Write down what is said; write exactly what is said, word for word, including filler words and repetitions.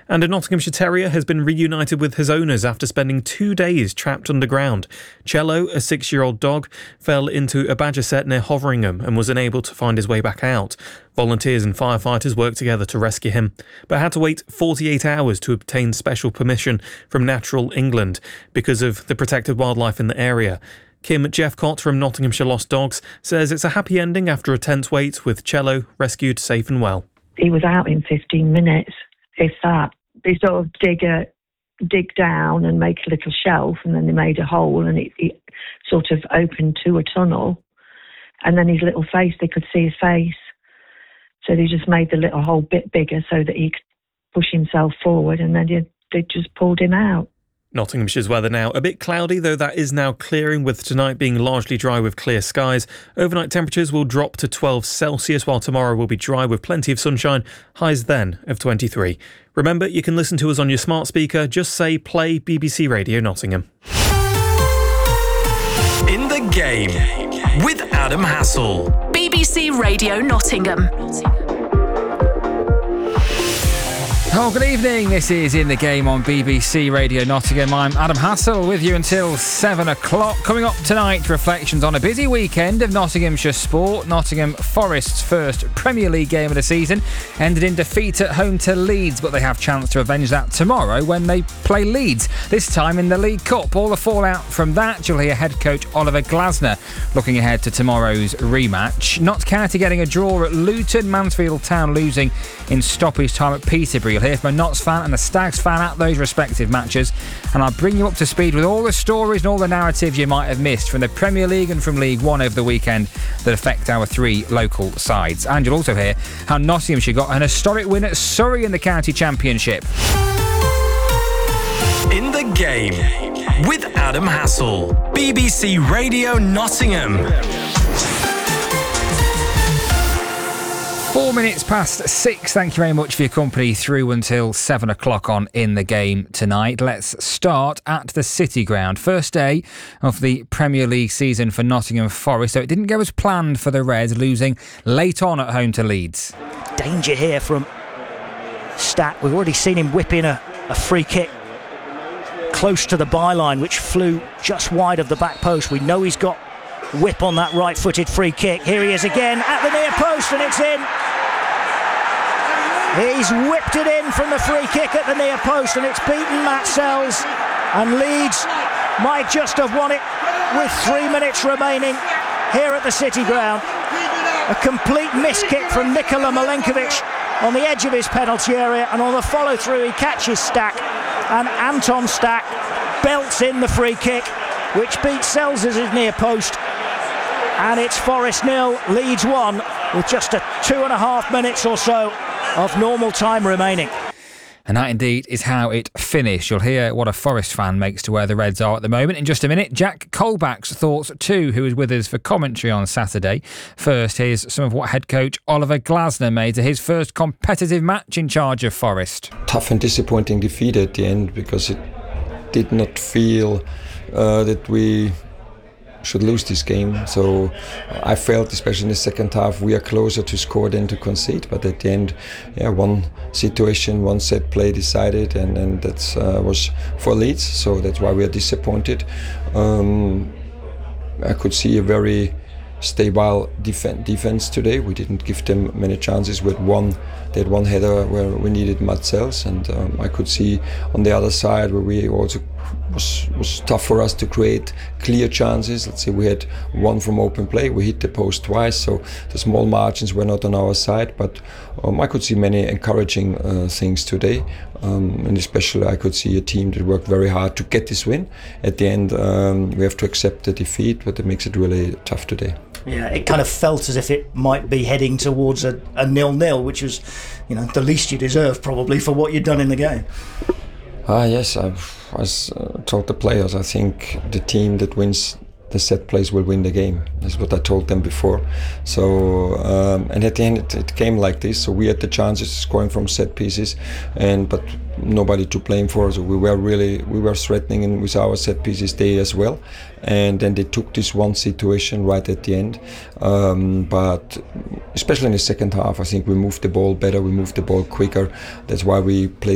And a Nottinghamshire Terrier has been reunited with his owners after spending two days trapped underground. Cello, a six-year-old dog, fell into a badger set near Hoveringham and was unable to find his way back out. Volunteers and firefighters worked together to rescue him, but had to wait forty-eight hours to obtain special permission from Natural England because of the protected wildlife in the area. Kim Jeffcott from Nottinghamshire Lost Dogs says it's a happy ending after a tense wait, with Cello rescued safe and well. He was out in fifteen minutes, if that. They sort of dig a, dig down and make a little shelf, and then they made a hole, and it, it sort of opened to a tunnel. And then his little face, they could see his face. So they just made the little hole a bit bigger so that he could push himself forward, and then they, they just pulled him out. Nottinghamshire's weather now a bit cloudy, though that is now clearing, with tonight being largely dry with clear skies. Overnight temperatures will drop to twelve Celsius, while tomorrow will be dry with plenty of sunshine, highs then of twenty-three. Remember, you can listen to us on your smart speaker. Just say play B B C Radio Nottingham. In the Game with Adam Hassel. B B C Radio Nottingham. Oh, good evening. This is In the Game on B B C Radio Nottingham. I'm Adam Hassel with you until seven o'clock. Coming up tonight, reflections on a busy weekend of Nottinghamshire sport. Nottingham Forest's first Premier League game of the season ended in defeat at home to Leeds, but they have chance to avenge that tomorrow when they play Leeds, this time in the League Cup. All the fallout from that, you'll hear head coach Oliver Glasner looking ahead to tomorrow's rematch. Notts County getting a draw at Luton, Mansfield Town losing in stoppage time at Peterborough. You'll hear from a Notts fan and a Stags fan at those respective matches, and I'll bring you up to speed with all the stories and all the narratives you might have missed from the Premier League and from League One over the weekend that affect our three local sides. And you'll also hear how Nottinghamshire got an historic win at Surrey in the county championship. In the Game with Adam Hassel. B B C Radio Nottingham. Four minutes past six. Thank you very much for your company through until seven o'clock on In the Game tonight. Let's start at the City Ground. First day of the Premier League season for Nottingham Forest, so it didn't go as planned for the Reds, losing late on at home to Leeds. Danger here from Stack. We've already seen him whip in a, a free kick close to the byline, which flew just wide of the back post. We know he's got whip on that right-footed free kick. Here he is again at the near post, and it's in. He's whipped it in from the free kick at the near post, and it's beaten Matt Sells, and Leeds might just have won it with three minutes remaining here at the City Ground. A complete miss kick from Nikola Milenkovic on the edge of his penalty area, and on the follow-through he catches Stack, and Anton Stack belts in the free kick, which beats Sells as his near post. And it's Forest nil, Leeds one, with just a two and a half minutes or so of normal time remaining. And that indeed is how it finished. You'll hear what a Forest fan makes to where the Reds are at the moment in just a minute. Jack Colback's thoughts too, who was with us for commentary on Saturday. First, here's some of what head coach Oliver Glasner made to his first competitive match in charge of Forest. Tough and disappointing defeat at the end, because it did not feel uh, that we should lose this game. So I felt, especially in the second half, we are closer to score than to concede. But at the end, yeah, one situation, one set play decided, and, and that uh, was for Leeds. So that's why we are disappointed. Um, I could see a very stable def- defense today. We didn't give them many chances. We had one, they had one header where we needed Matt Sells, and um, I could see on the other side where we also was was tough for us to create clear chances. Let's say we had one from open play, we hit the post twice, so the small margins were not on our side, but um, I could see many encouraging uh, things today, um, and especially I could see a team that worked very hard to get this win. At the end, um, we have to accept the defeat, but it makes it really tough today. Yeah, it kind of felt as if it might be heading towards a, a nil-nil, which was, you know, the least you deserve probably for what you'd done in the game. Ah, yes, I've, I uh, told the players, I think the team that wins the set plays will win the game. That's what I told them before. So, um, and at the end it, it came like this. So we had the chances scoring from set pieces, and but nobody to blame for. So we were really, we were threatening in, with our set pieces day as well. And then they took this one situation right at the end. Um, but especially in the second half, I think we moved the ball better, we moved the ball quicker. That's why we played